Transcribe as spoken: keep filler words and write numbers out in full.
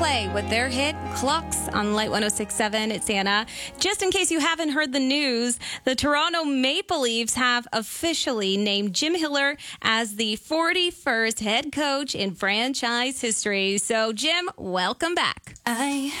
Coldplay with their hit Clocks on Light one oh six point seven. It's Anna. Just in case you haven't heard the news, the Toronto Maple Leafs have officially named Jim Hiller as the forty-first head coach in franchise history. So, Jim, welcome back. I